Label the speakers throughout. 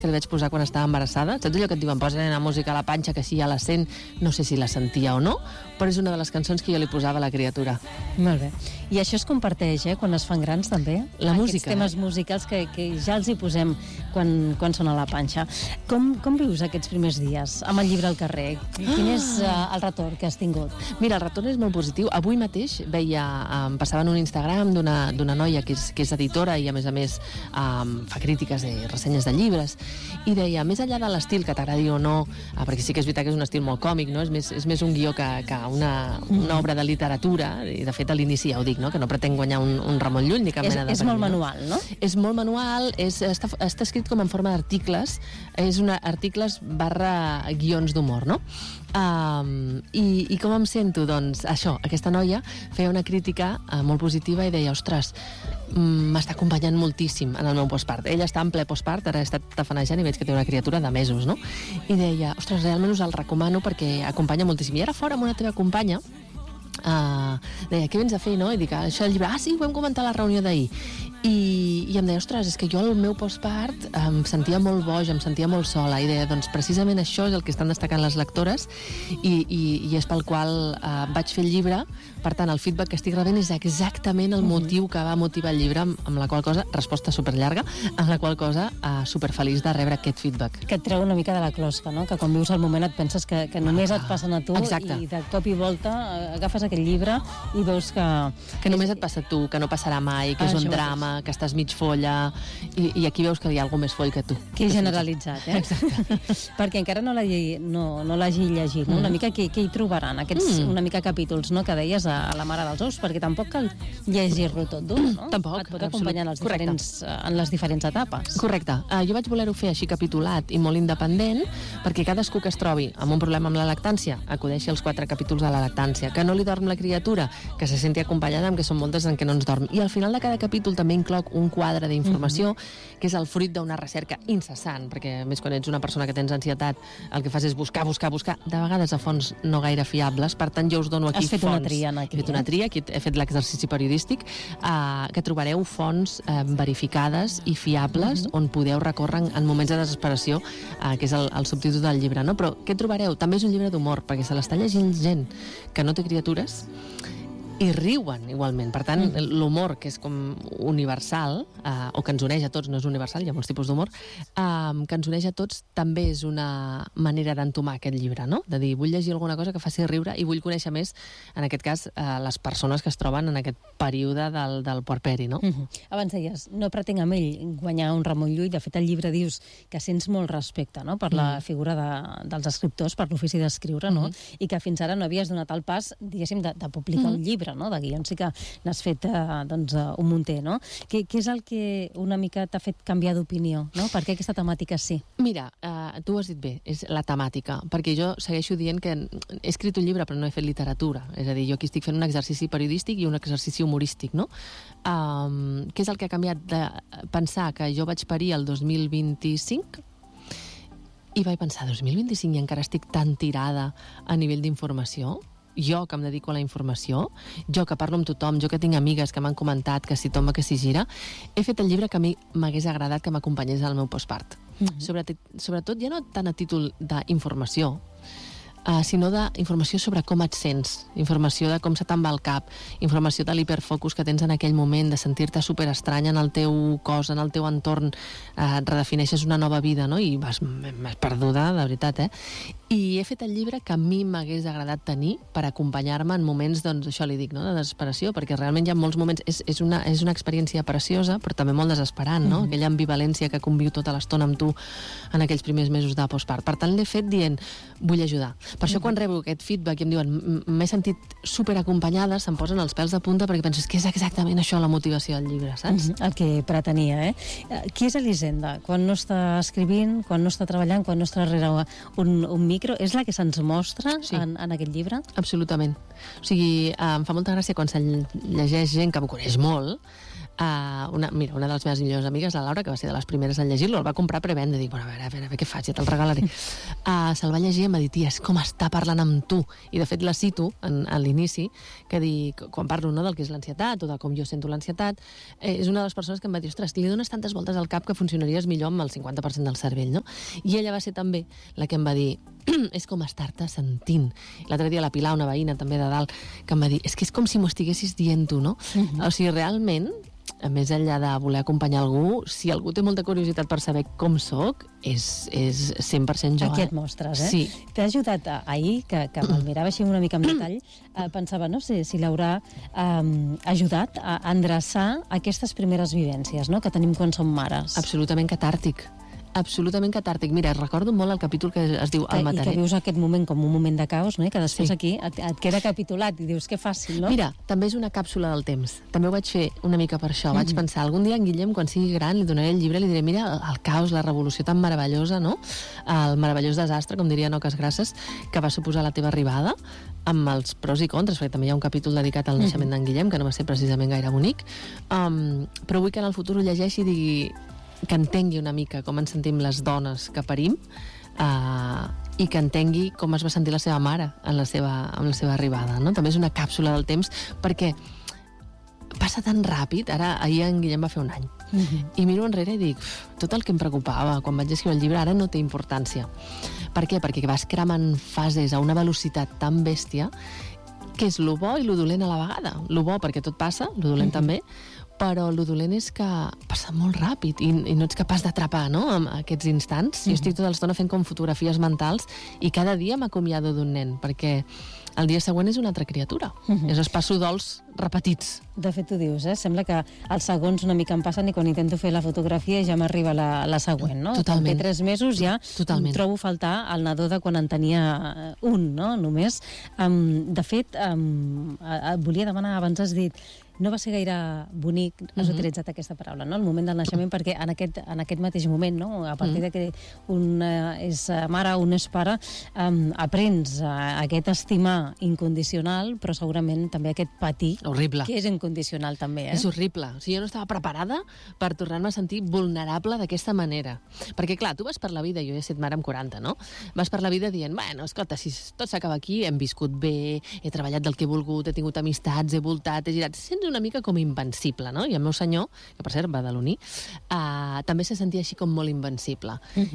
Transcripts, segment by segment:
Speaker 1: que li vaig posar quan estava embarassada. Saps allò que et diuen, posa la música a la panxa, que així ja la sent, no sé si la sentia o no, però és una de les cançons que jo li posava a la criatura.
Speaker 2: Molt bé. I això es comparteix, quan es fan grans, també?
Speaker 1: La música.
Speaker 2: Aquests temes musicals que ja els hi posem quan són a la panxa. Com vius aquests primers dies amb el llibre al carrer? Quin és el retorn que has tingut?
Speaker 1: Mira, el retorn és molt positiu. Avui mateix veia, em passava en un Instagram d'una noia que és editora i a més fa crítiques de ressenyes de llibres, i deia, més enllà de l'estil que t'agradi o no, perquè sí que és veritat que és un estil molt còmic, no? És més un guió que una obra de literatura, i de fet a l'inici ja ho dic, no? Que no pretén guanyar un Ramon Llull ni cap mena de premi.
Speaker 2: És molt manual, no?
Speaker 1: És molt manual, està escrit com en forma d'articles, articles / guions d'humor, no? I com em sento? Doncs això, aquesta noia feia una crítica molt positiva i deia, ostres, m'està acompanyant moltíssim en el meu postpart. Ella està en ple postpart, ara he estat tafanejant i veig que té una criatura de mesos, no? I deia, ostres, realment us el recomano perquè acompanya moltíssim. I ara fora amb una teva companya deia, què vens a fer, no? I dic, això del llibre, sí, ho vam comentar a la reunió d'ahir. I em deia, ostres, és que jo al meu postpart em sentia molt boig, em sentia molt sola, i deia, doncs precisament això és el que estan destacant les lectores i és pel qual vaig fer el llibre. Per tant, el feedback que estic rebent és exactament el motiu que va motivar el llibre, amb la qual cosa, resposta superllarga, amb la qual cosa superfeliç de rebre aquest feedback.
Speaker 2: Que et treu una mica de la closca, no? Que quan vius el moment et penses que només et passen a tu.
Speaker 1: Exacte.
Speaker 2: I de cop i volta agafes aquest llibre i veus que
Speaker 1: només et passa a tu, que no passarà mai, que és un drama, que estàs mig folla, i aquí veus que hi ha algú més foll que tu.
Speaker 2: Que és generalitzat,
Speaker 1: Exacte.
Speaker 2: Perquè encara no l'hagi llegit, no? Una mica què hi trobaran, aquests una mica capítols, no? Que deies a la mare dels ous, perquè tampoc cal llegir-lo tot d'un, no?
Speaker 1: Tampoc.
Speaker 2: Et pot acompanyar en les diferents etapes.
Speaker 1: Correcte. Jo vaig voler-ho fer així capitulat i molt independent, perquè cadascú que es trobi amb un problema amb la lactància acudeixi als 4 capítols de la lactància, que no li dorm la criatura, que se senti acompanyada, amb que són moltes en què no ens dorm. I al final de cada capítol també incloc un quadre d'informació, que és el fruit d'una recerca incessant, perquè més quan ets una persona que tens ansietat, el que fas és buscar, de vegades a fonts no gaire fiables. Per tant, jo us dono aquí fonts.
Speaker 2: Has fet una tria aquí.
Speaker 1: He fet una tria, aquí he fet l'exercici periodístic, que trobareu fonts verificades i fiables on podeu recórrer en moments de desesperació, que és el subtítol del llibre, no? Però què trobareu? També és un llibre d'humor, perquè se l'està llegint gent que no té criatures i riuen igualment. Per tant, l'humor, que és com universal, o que ens uneix a tots, no és universal, hi ha molts tipus d'humor, que ens uneix a tots, també és una manera d'entomar aquest llibre, no? De dir, vull llegir alguna cosa que faci riure i vull conèixer més, en aquest cas, les persones que es troben en aquest període del puerperi, no?
Speaker 2: Abans deies, no pretenc amb ell guanyar un Ramon Llull. De fet, al llibre dius que sents molt respecte, no?, per la figura dels escriptors, per l'ofici d'escriure, no? I que fins ara no havies donat el pas, diguéssim, de publicar un llibre, no? De guions sí que n'has fet un munter, no? Què és el que una mica t'ha fet canviar d'opinió, no? Per què aquesta temàtica sí?
Speaker 1: Mira, tu ho has dit bé, és la temàtica, perquè jo segueixo dient que he escrit un llibre però no he fet literatura, és a dir, jo aquí estic fent un exercici periodístic i un exercici humorístic, no? Què és el que ha canviat de pensar que jo vaig parir el 2025 i vaig pensar, 2025 i encara estic tan tirada a nivell d'informació? Jo, que em dedico a la informació, jo que parlo amb tothom, jo que tinc amigues que m'han comentat que si tomba, que si gira, he fet el llibre que a mi m'hagués agradat que m'acompanyés al meu postpart. Sobretot ja no tant a títol d'informació, sinó d'informació sobre com et sents, informació de com se te'n va el cap, informació de l'hiperfocus que tens en aquell moment, de sentir-te superestrany en el teu cos, en el teu entorn, redefineixes una nova vida, no? I vas perduda, de veritat, I he fet el llibre que a mi m'hagués agradat tenir per acompanyar-me en moments, doncs, això li dic, no?, de desesperació, perquè realment hi ha molts moments, és una experiència preciosa, però també molt desesperant, no? Aquella ambivalència que conviu tota l'estona amb tu en aquells primers mesos de postpart. Per tant, l'he fet dient, vull ajudar. Per això quan rebo aquest feedback i em diuen m'he sentit superacompanyada, se'm posen els pèls de punta perquè penso que és exactament això la motivació del llibre, saps?
Speaker 2: El que pretenia, Qui és Elisenda? Quan no està escrivint, quan no està treballant, quan no està darrere un micro, és la que se'ns mostra en aquest llibre?
Speaker 1: Absolutament. O sigui, em fa molta gràcia quan se llegeix gent que em coneix molt, una de les meves millors amigues, la Laura, que va ser de les primeres en llegir-lo, el va comprar prevenda. Dic, bueno, a veure, què faig? Ja te'l regalaré. Se'l va llegir i em va dir, tia, és com està parlant amb tu. I, de fet, la cito a l'inici, que dic, quan parlo del que és l'ansietat o de com jo sento l'ansietat, és una de les persones que em va dir, ostres, li dones tantes voltes al cap que funcionaries millor amb el 50% del cervell, no? I ella va ser també la que em va dir, és com estar-te sentint. L'altre dia la Pilar, una veïna també de dalt, que em va dir, és que és com si m'ho estiguessis dient tu, no? O sigui, realment, més enllà de voler acompanyar algú, si algú té molta curiositat per saber com soc, és 100% jo.
Speaker 2: Aquí et mostres,
Speaker 1: Sí.
Speaker 2: T'ha ajudat ahir, que me'l mirava així una mica en detall, pensava, no sé si l'haurà ajudat a endreçar aquestes primeres vivències, no?, que tenim quan som mares.
Speaker 1: Absolutament catàrtic. Absolutament catàrtic. Mira, recordo molt el capítol que es diu El mataré.
Speaker 2: I que vius aquest moment com un moment de caos, no? I que després aquí et queda capitulat i dius, que fàcil, no?
Speaker 1: Mira, també és una càpsula del temps. També ho vaig fer una mica per això. Vaig pensar, algun dia en Guillem, quan sigui gran, li donaré el llibre i li diré, mira, el caos, la revolució tan meravellosa, no? El meravellós desastre, com diria Noques Grasses, que va suposar la teva arribada, amb els pros i contres, perquè també hi ha un capítol dedicat al naixement d'en Guillem, que no va ser precisament gaire bonic, però vull que en el futur ho llegeixi i digui que entengui una mica com ens sentim les dones que parim i que entengui com es va sentir la seva mare amb la seva arribada, no? També és una càpsula del temps, perquè passa tan ràpid. Ahir en Guillem va fer un any. I miro enrere i dic, tot el que em preocupava quan vaig escriure el llibre ara no té importància. Per què? Perquè vas cremant fases a una velocitat tan bèstia que és lo bo i lo dolent a la vegada. Lo bo perquè tot passa, lo dolent també, però el dolent és que passa molt ràpid i no ets capaç d'atrapar, no?, en aquests instants. Jo estic tota l'estona fent com fotografies mentals i cada dia m'acomiado d'un nen, perquè el dia següent és una altra criatura. Llavors passo dols repetits.
Speaker 2: De fet, ho dius, Sembla que els segons una mica em passen i quan intento fer la fotografia ja m'arriba la següent, no?
Speaker 1: Totalment.
Speaker 2: Quan té 3 mesos ja trobo faltar el nadó de quan en tenia un, no?, només. De fet, et volia demanar, abans has dit, no va ser gaire bonic, has utilitzat aquesta paraula, no?, el moment del naixement, perquè en aquest mateix moment, no?, a partir de que un és mare, un és pare, aprens aquest estimar incondicional, però segurament també aquest patir,
Speaker 1: horrible,
Speaker 2: que és incondicional també,
Speaker 1: És horrible. O sigui, jo no estava preparada per tornar-me a sentir vulnerable d'aquesta manera. Perquè, clar, tu vas per la vida, jo ja he estat mare amb 40, no? Vas per la vida dient, bueno, escolta, si tot s'acaba aquí, hem viscut bé, he treballat del que he volgut, he tingut amistats, he voltat, he girat... Sents una mica com invencible, no? I el meu senyor, que per cert va de l'Uni, també se sentia així com molt invencible.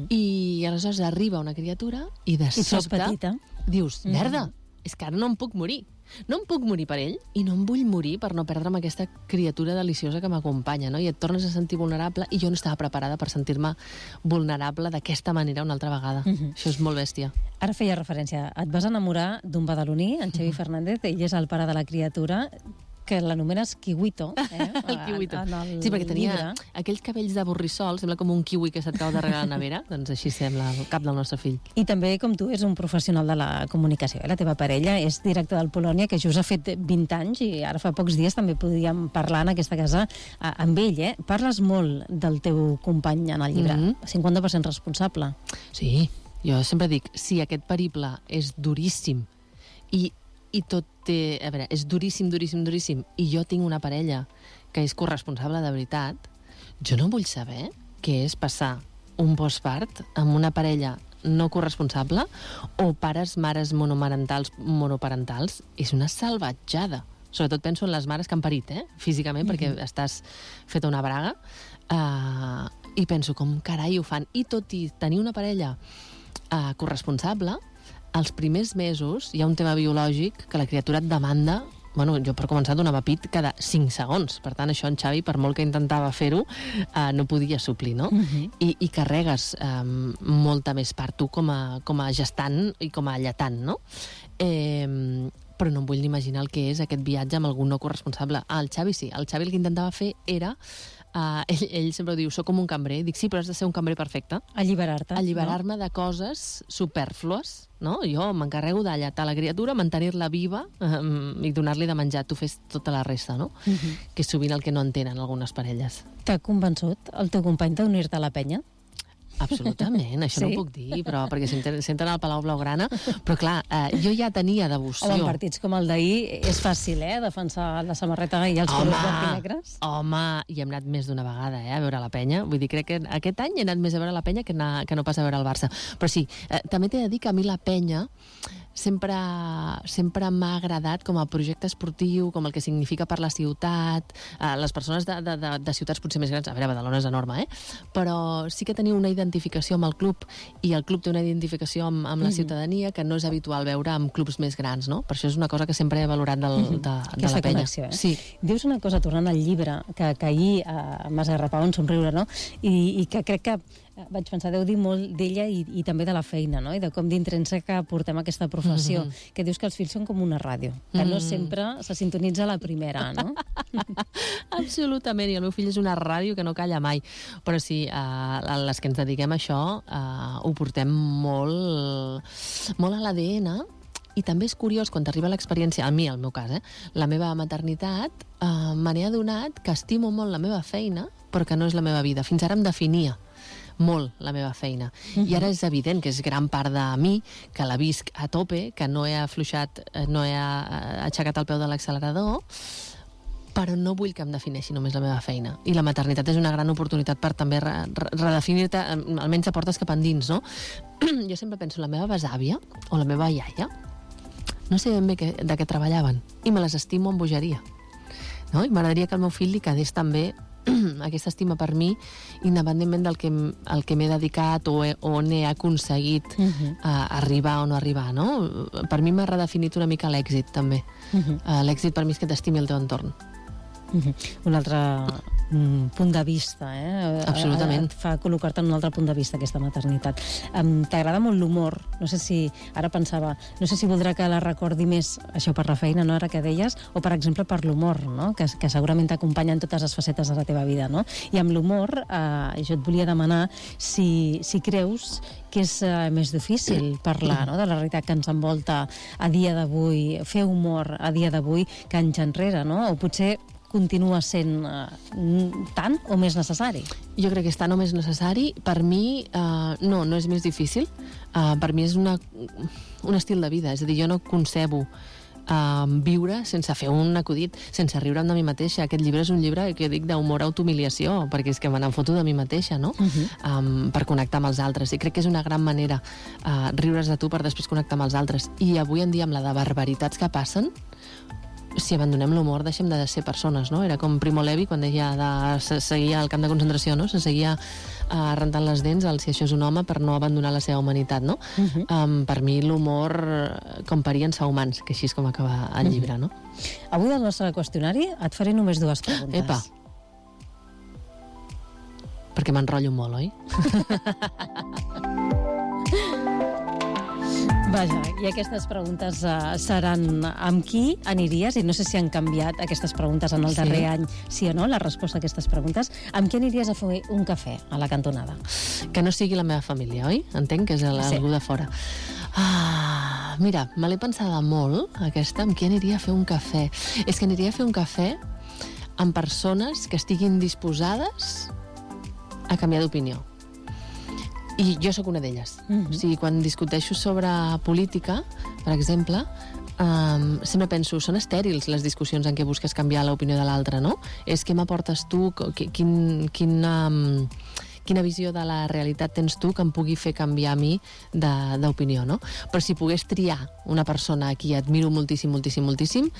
Speaker 1: I aleshores arriba una criatura i de sobte dius, merda, és que ara no em puc morir. No em puc morir per ell i no em vull morir per no perdre'm aquesta criatura deliciosa que m'acompanya, no? I et tornes a sentir vulnerable i jo no estava preparada per sentir-me vulnerable d'aquesta manera una altra vegada. Això és molt bèstia.
Speaker 2: Ara feia referència, et vas enamorar d'un badaloní, en Xavi Fernández, ell és el pare de la criatura, que l'anomenes kiwito,
Speaker 1: el kiwito. Sí, perquè tenia aquells cabells de borrissol, sembla com un kiwi que se't cau darrere la nevera, doncs així sembla el cap del nostre fill.
Speaker 2: I també, com tu, és un professional de la comunicació. La teva parella és director del Polònia, que just ha fet 20 anys, i ara fa pocs dies també podíem parlar en aquesta casa amb ell. Parles molt del teu company en el llibre, 50% responsable.
Speaker 1: Sí, jo sempre dic, sí, aquest periple és duríssim, i tot té... A veure, és duríssim, duríssim, duríssim, i jo tinc una parella que és corresponsable de veritat, jo no vull saber què és passar un postpart amb una parella no corresponsable o pares, mares monoparentals. És una salvatjada. Sobretot penso en les mares que han parit, físicament, perquè estàs feta una braga, i penso com carai ho fan. I tot i tenir una parella corresponsable, als primers mesos hi ha un tema biològic que la criatura et demanda. Bueno, jo per començar donava pit cada 5 segons. Per tant, això en Xavi, per molt que intentava fer-ho, no podia suplir, no? I carregues molta més part tu com a gestant i com a lletant, no? Però no em vull ni imaginar el que és aquest viatge amb algú no corresponsable. El Xavi sí. El Xavi el que intentava fer era... ell sempre diu, soc com un cambrer. Dic, sí, però has de ser un cambrer perfecte.
Speaker 2: Alliberar-te.
Speaker 1: Alliberar-me de coses supèrflues, no? Jo m'encarrego d'allatar la criatura, mantenir-la viva i donar-li de menjar. Tu fes tota la resta, no? Que és sovint el que no entenen algunes parelles.
Speaker 2: T'ha convençut el teu company d'unir-te a la penya?
Speaker 1: Absolutament, això no ho puc dir, però perquè senten al Palau Blaugrana, però clar, jo ja tenia devoció.
Speaker 2: Home, en partits com el d'ahir és fàcil, defensar la samarreta i els colors blanc i negres.
Speaker 1: Home, hi hem anat més d'una vegada, a veure la Penya. Vull dir, crec que aquest any he anat més a veure la Penya que no pas a veure el Barça. Però sí, també t'he de dir que a mi la Penya sempre m'ha agradat com a projecte esportiu, com el que significa per la ciutat. Les persones de ciutats potser més grans, a veure, Badalona és enorme, però sí que teniu una identificació amb el club, i el club té una identificació amb la ciutadania que no és habitual veure amb clubs més grans, no? Per això és una cosa que sempre he valorat de la Penya.
Speaker 2: Connexió,
Speaker 1: Sí.
Speaker 2: Dius una cosa, tornant al llibre, que ahir m'has agarrapar un somriure, no? I que crec que vaig pensar, deu dir molt d'ella i també de la feina, no? I de com d'intrínseca portem aquesta professió, que dius que els fills són com una ràdio, que no sempre se sintonitza a la primera, no?
Speaker 1: Absolutament, i el meu fill és una ràdio que no calla mai, però sí, les que ens dediquem a això ho portem molt a l'ADN. I també és curiós, quan t'arriba l'experiència, a mi, al meu cas, la meva maternitat, me n'he adonat que estimo molt la meva feina, però que no és la meva vida. Fins ara em definia molt la meva feina. I ara és evident que és gran part de mi, que la visc a tope, que no he afluixat, no he aixecat el peu de l'accelerador, però no vull que em defineixi només la meva feina. I la maternitat és una gran oportunitat per també redefinir-te, almenys a portes cap endins, no? Jo sempre penso, la meva besàvia o la meva iaia, no sé ben bé de què treballaven, i me les estimo amb bogeria. No? I m'agradaria que al meu fill li quedés també aquesta estima per mi, independentment del que m'he dedicat o on he aconseguit arribar o no arribar, no? Per mi m'ha redefinit una mica l'èxit, també. L'èxit per mi és que t'estimi el teu entorn.
Speaker 2: Un altre punt de vista,
Speaker 1: Absolutament.
Speaker 2: Et fa col·locar-te en un altre punt de vista, aquesta maternitat. T'agrada molt l'humor, no sé si, ara pensava, no sé si voldrà que la recordi més, això per la feina, no?, ara que deies, o per exemple per l'humor, no?, que segurament t'acompanya en totes les facetes de la teva vida, no? I amb l'humor, jo et volia demanar si creus que és més difícil parlar, no?, de la realitat que ens envolta a dia d'avui, fer humor a dia d'avui que anys enrere, no?, o potser continua sent tant o més necessari?
Speaker 1: Jo crec que és tant o més necessari. Per mi, no és més difícil. Per mi és un estil de vida. És a dir, jo no concebo viure sense fer un acudit, sense riure'm de mi mateixa. Aquest llibre és un llibre que dic d'humor automiliació, perquè és que me n'en foto de mi mateixa, no? Per connectar amb els altres. I crec que és una gran manera riure's de tu per després connectar amb els altres. I avui en dia, amb la de barbaritats que passen, si abandonem l'humor deixem de ser persones, no? Era com Primo Levi quan deia de seguir al camp de concentració, no? Se seguia rentant les dents si això és un home per no abandonar la seva humanitat, no? Per mi l'humor com parir ens fa humans, que així és com acaba el llibre, no?
Speaker 2: Avui del nostre qüestionari et faré només dues preguntes.
Speaker 1: Epa! Perquè m'enrotllo molt, oi?
Speaker 2: Vaja, i aquestes preguntes seran amb qui aniries, i no sé si han canviat aquestes preguntes en el darrer any, sí o no, la resposta a aquestes preguntes. Amb qui aniries a fer un cafè a la cantonada?
Speaker 1: Que no sigui la meva família, oi? Entenc que és algú de fora. Mira, me l'he pensada molt, aquesta, amb qui aniria a fer un cafè. És que aniria a fer un cafè amb persones que estiguin disposades a canviar d'opinió. I jo sóc una d'elles. O sigui, quan discuteixo sobre política, per exemple, sempre penso, són estèrils les discussions en què busques canviar l'opinió de l'altre, no? És què m'aportes tu, quina visió de la realitat tens tu que em pugui fer canviar a mi d'opinió, no? Però si pogués triar una persona a qui admiro moltíssim, moltíssim, moltíssim,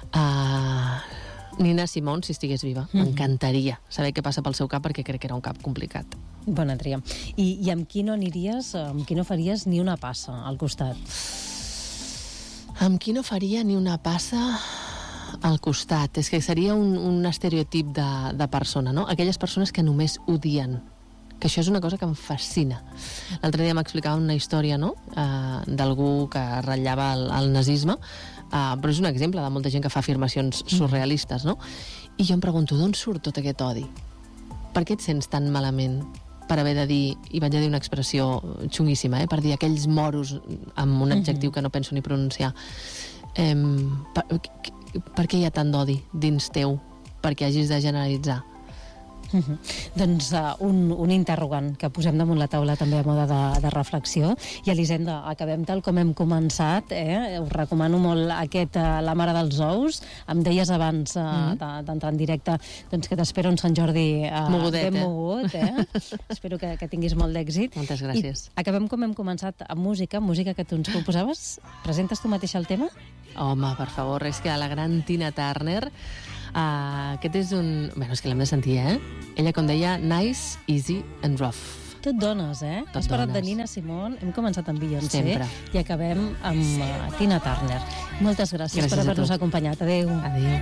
Speaker 1: Nina Simone, si estigués viva. M'encantaria saber què passa pel seu cap, perquè crec que era un cap complicat.
Speaker 2: Bona tria. I amb qui no aniries, amb qui no faries ni una passa al costat?
Speaker 1: Amb qui no faria ni una passa al costat? És que seria un estereotip de persona, no? Aquelles persones que només odien, que això és una cosa que em fascina. L'altre dia m'explicava una història, no?, d'algú que ratllava el nazisme, però és un exemple de molta gent que fa afirmacions surrealistes, no? I jo em pregunto, d'on surt tot aquest odi? Per què et sents tan malament per haver de dir, i vaig a dir una expressió xunguíssima, per dir aquells moros amb un adjectiu que no penso ni pronunciar? Per què hi ha tant d'odi dins teu perquè hagis de generalitzar?
Speaker 2: Doncs un interrogant que posem damunt la taula també a moda de reflexió. I Elisenda, acabem tal com hem començat, us recomano molt aquest La mare dels ous. Em deies abans d'entrar en directe doncs que t'espero un Sant Jordi ben mogut. Espero que tinguis molt d'èxit.
Speaker 1: Moltes gràcies.
Speaker 2: I acabem com hem començat amb música que tu ens proposaves. Presentes tu mateix el tema?
Speaker 1: Home, per favor, és que la gran Tina Turner... aquest és un... Bueno, és que l'hem de sentir, Ella, com deia, nice, easy and rough.
Speaker 2: Tot dones, Has parlat de Nina Simone, hem començat amb Beyoncé i acabem amb Tina Turner. Moltes gràcies per haver-nos acompanyat. Adéu.
Speaker 1: Adéu.